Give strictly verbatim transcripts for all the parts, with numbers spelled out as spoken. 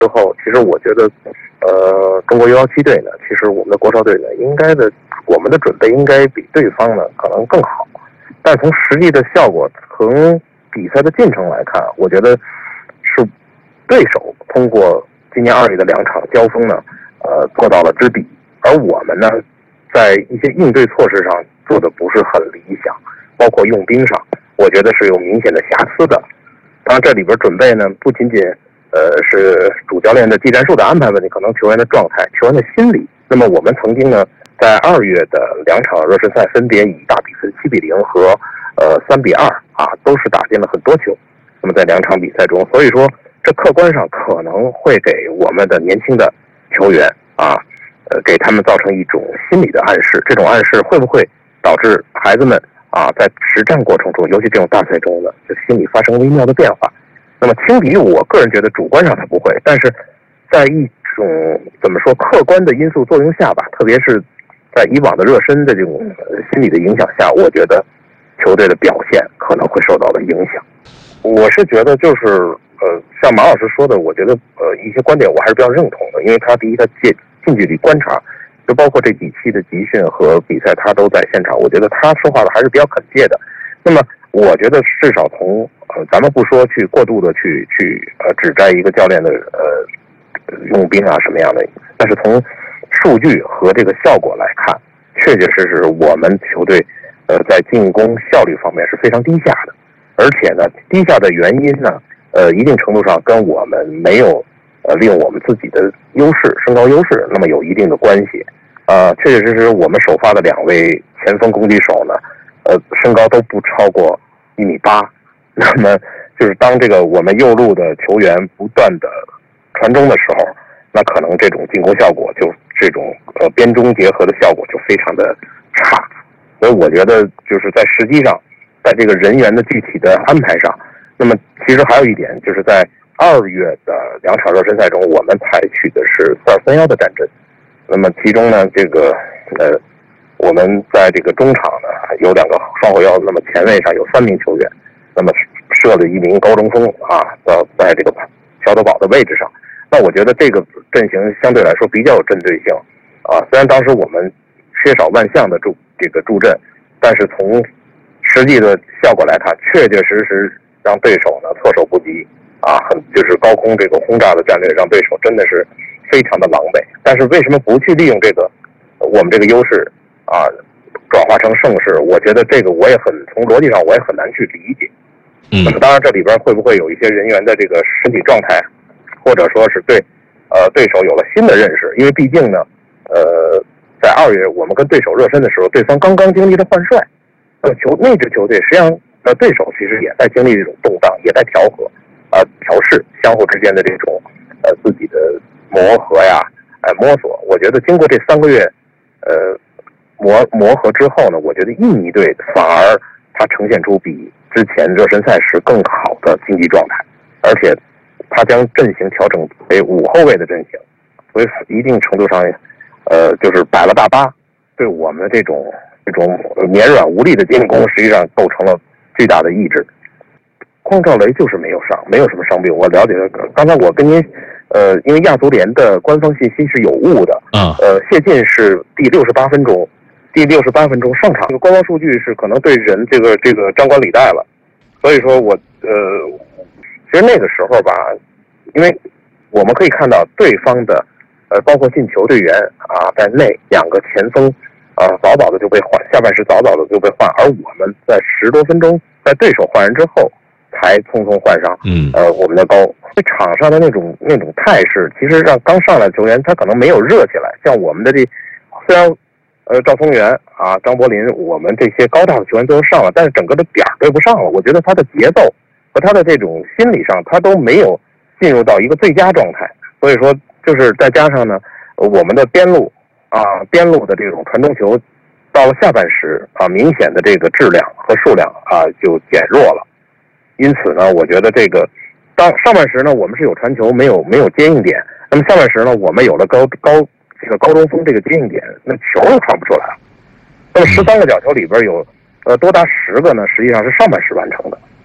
之后，其实我觉得，呃，中国 U 十七队呢，其实我们的国少队呢，应该的，我们的准备应该比对方呢可能更好。但从实际的效果，从比赛的进程来看，我觉得是对手通过今年二月的两场交锋呢，呃，做到了知彼，而我们呢，在一些应对措施上做的不是很理想，包括用兵上，我觉得是有明显的瑕疵的。当然，这里边准备呢，不仅仅呃是主教练的技战术的安排问题，可能球员的状态、球员的心理。那么我们曾经呢，在二月的两场热身赛，分别以大比分七比零和呃三比二啊，都是打进了很多球。那么在两场比赛中，所以说这客观上可能会给我们的年轻的球员啊，呃，给他们造成一种心理的暗示。这种暗示会不会导致孩子们啊，在实战过程中，尤其这种大赛中呢，就心理发生微妙的变化？那么轻敌，我个人觉得主观上他不会，但是在一种怎么说客观的因素作用下吧，特别是在以往的热身的这种心理的影响下，我觉得球队的表现可能会受到了影响。我是觉得就是呃，像马老师说的，我觉得呃一些观点我还是比较认同的，因为他第一，他近近距离观察。就包括这几期的集训和比赛，他都在现场。我觉得他说话的还是比较恳切的。那么，我觉得至少从呃，咱们不说去过度的去去呃指摘一个教练的呃用兵啊什么样的，但是从数据和这个效果来看，确确实实我们球队呃在进攻效率方面是非常低下的，而且呢，低下的原因呢，呃，一定程度上跟我们没有呃利用我们自己的优势、身高优势，那么有一定的关系。呃，确确实实，我们首发的两位前锋攻击手呢，呃，身高都不超过一米八。那么，就是当这个我们右路的球员不断的传中的时候，那可能这种进攻效果就这种呃边中结合的效果就非常的差。所以我觉得就是在实际上，在这个人员的具体的安排上，那么其实还有一点就是在二月的两场热身赛中，我们采取的是四二三一的战阵。那么其中呢，这个呃，我们在这个中场呢有两个双后腰，那么前卫上有三名球员，那么设了一名高中锋啊，到在这个小德堡的位置上。那我觉得这个阵型相对来说比较有针对性啊。虽然当时我们缺少万象的助这个助阵，但是从实际的效果来看，确确实实让对手呢措手不及啊，很就是高空这个轰炸的战略，让对手真的是非常的狼狈。但是为什么不去利用这个我们这个优势啊，转化成胜势？我觉得这个我也很从逻辑上我也很难去理解。 嗯， 那么当然这里边会不会有一些人员的这个身体状态，或者说是对呃对手有了新的认识？因为毕竟呢，呃，在二月我们跟对手热身的时候，对方刚刚经历了换帅，呃球那支球队实际上呃对手其实也在经历这种动荡，也在调和啊、呃、调试相互之间的这种呃自己的磨合呀。哎，摸索，我觉得经过这三个月，呃，磨磨合之后呢，我觉得印尼队反而他呈现出比之前热身赛时更好的竞技状态，而且他将阵型调整为五后卫的阵型，所以一定程度上，呃，就是摆了大巴，对我们的这种这种绵软无力的进攻，实际上构成了巨大的抑制。匡兆雷就是没有伤，没有什么伤病。我了解的，刚才我跟您。呃，因为亚足联的官方信息是有误的啊。 呃，谢晋是第六十八分钟，第六十八分钟上场。这个官方数据是可能对人这个这个张冠李戴了，所以说我呃，其实那个时候吧，因为我们可以看到对方的呃，包括进球队员啊在内，两个前锋啊早早的就被换，下半时早早的就被换，而我们在十多分钟在对手换人之后才匆匆换上， 嗯， 呃，我们的高。这场上的那种那种态势，其实让刚上来的球员他可能没有热起来。像我们的这虽然呃赵松元啊、张伯林，我们这些高大的球员都上了，但是整个的点儿对不上了。我觉得他的节奏和他的这种心理上，他都没有进入到一个最佳状态。所以说，就是再加上呢，我们的边路啊边路的这种传中球，到了下半时啊，明显的这个质量和数量啊就减弱了。因此呢，我觉得这个。当上半时呢，我们是有传球，没有没有接应点。那么下半时呢，我们有了高高这个高中锋这个接应点，那球又传不出来了。那么十三个角球里边有呃多达十个呢，实际上是上半时完成的。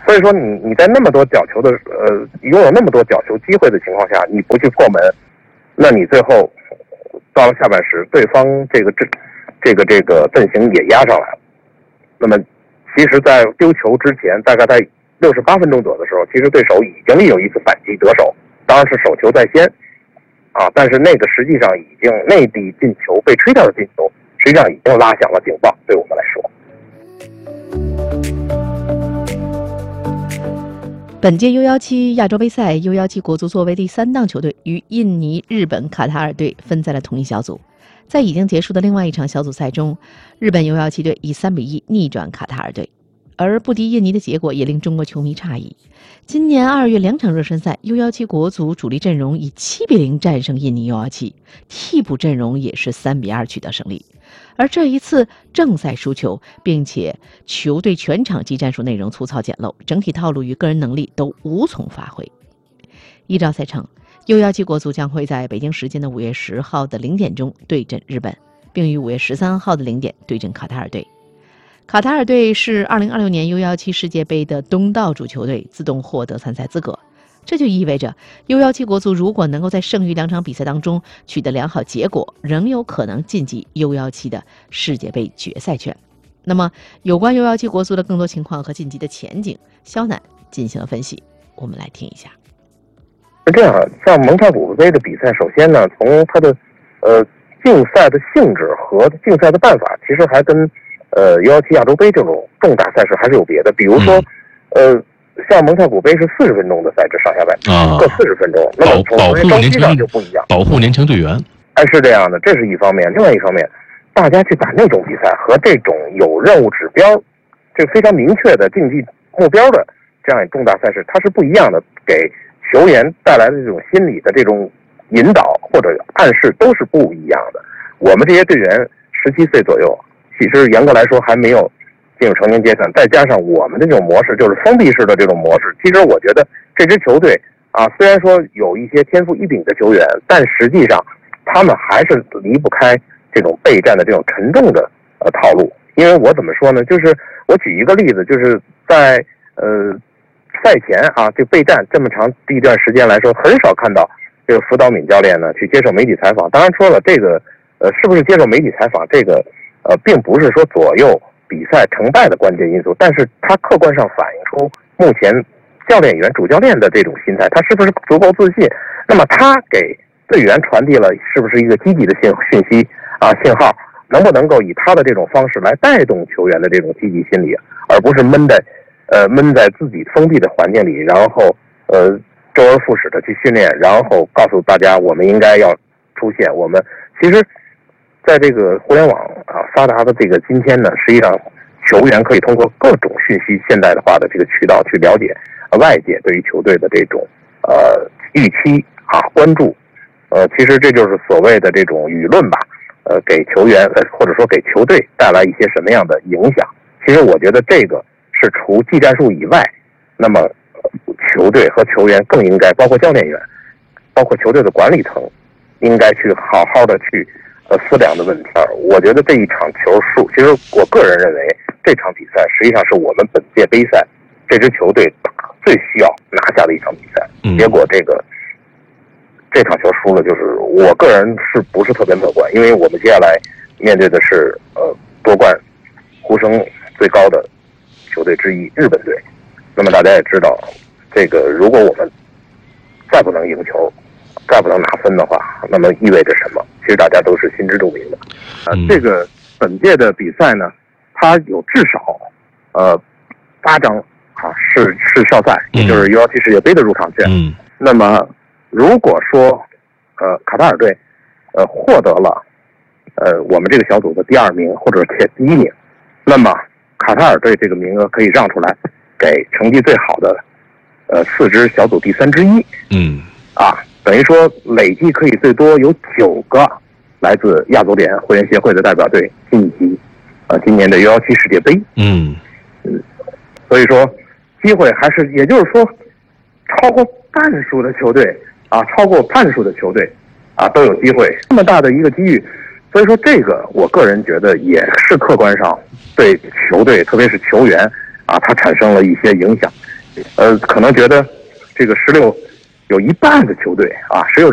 所以说你你在那么多角球的呃拥有那么多角球机会的情况下，你不去破门，那你最后到了下半时，对方这个这这个这个阵型也压上来了。那么其实在丢球之前，大概在六十八分钟左右的时候，其实对手已经利用一次反击得手，当然是手球在先啊，但是那个实际上已经内地进球被吹掉的进球，实际上已经拉响了警报，对我们来说。 本届 U 十七 亚洲杯赛 U 十七 国足作为第三档球队，与印尼、日本、卡塔尔队分在了同一小组。在已经结束的另外一场小组赛中，日本 U 十七 队以三比一逆转卡塔尔队，而不敌印尼的结果也令中国球迷诧异。今年二月两场热身赛 U 十七 国足主力阵容以七比零战胜印尼 U 十七， 替补阵容也是三比二取得胜利。而这一次正赛输球，并且球队全场技战术内容粗糙简陋，整体套路与个人能力都无从发挥。依照赛程， U 十七 国足将会在北京时间的五月十号的零点钟对阵日本，并于五月十三号的零点对阵卡塔尔队。卡塔尔队是二零二六年 U 十七 世界杯的东道主球队，自动获得参赛资格。这就意味着 U 十七 国足如果能够在剩余两场比赛当中取得良好结果，仍有可能晋级 U 十七 的世界杯决赛圈。那么有关 U 十七 国足的更多情况和晋级的前景，肖楠进行了分析，我们来听一下。 是这样，像蒙特古杯的比赛，首先呢，从它的呃竞赛的性质和竞赛的办法，其实还跟呃 U 十七 亚洲杯这种重大赛事还是有别的。比如说，嗯、呃。像蒙特古杯是四十分钟的赛制，上下半场各四十分钟，那么从周期上就不一样。 保护年轻队员， 哎，是这样的，这是一方面。另外一方面，大家去打那种比赛和这种有任务指标、这非常明确的竞技目标的这样重大赛事，它是不一样的，给球员带来的这种心理的这种引导或者暗示都是不一样的。我们这些队员十七岁左右，其实严格来说还没有进入成年阶段，再加上我们的这种模式就是封闭式的这种模式，其实我觉得这支球队啊，虽然说有一些天赋异禀的球员，但实际上他们还是离不开这种备战的这种沉重的呃套路。因为我怎么说呢，就是我举一个例子，就是在呃赛前啊，这备战这么长的一段时间来说，很少看到这个辅导闵教练呢去接受媒体采访。当然说了，这个呃是不是接受媒体采访，这个呃并不是说左右比赛成败的关键因素，但是它客观上反映出目前教练员、主教练的这种心态，他是不是足够自信？那么他给队员传递了是不是一个积极的信讯息啊信号？能不能够以他的这种方式来带动球员的这种积极心理，而不是闷在呃闷在自己封闭的环境里，然后呃周而复始的去训练，然后告诉大家我们应该要出现。我们其实在这个互联网啊发达的这个今天呢，实际上球员可以通过各种讯息现代化的这个渠道去了解外界对于球队的这种呃预期啊关注，呃其实这就是所谓的这种舆论吧，呃给球员或者说给球队带来一些什么样的影响。其实我觉得这个是除技战术以外，那么球队和球员更应该，包括教练员，包括球队的管理层，应该去好好的去呃思量的问题。我觉得这一场球数，其实我个人认为这场比赛实际上是我们本届杯赛这支球队最需要拿下的一场比赛。 嗯、 结果这个这场球输了，就是我个人是不是特别乐观？因为我们接下来面对的是呃夺冠呼声最高的球队之一日本队。那么大家也知道，这个如果我们再不能赢球，再不能拿分的话，那么意味着什么？其实大家都是心知肚明的。呃，这个本届的比赛呢，它有至少呃八张啊是是校赛，也就是 U 十七 世界杯的入场券。 嗯。 那么如果说呃卡塔尔队呃获得了呃我们这个小组的第二名或者且第一名，那么卡塔尔队这个名额可以让出来给成绩最好的呃四支小组第三之一。 嗯。 啊，等于说累计可以最多有九个来自亚足联会员协会的代表队晋级呃今年的 U 十七 世界杯。 嗯嗯，所以说机会还是，也就是说超过半数的球队啊，超过半数的球队啊都有机会，这么大的一个机遇。所以说这个我个人觉得也是客观上对球队特别是球员啊他产生了一些影响。 呃，可能觉得这个十六有一半的球队啊，十六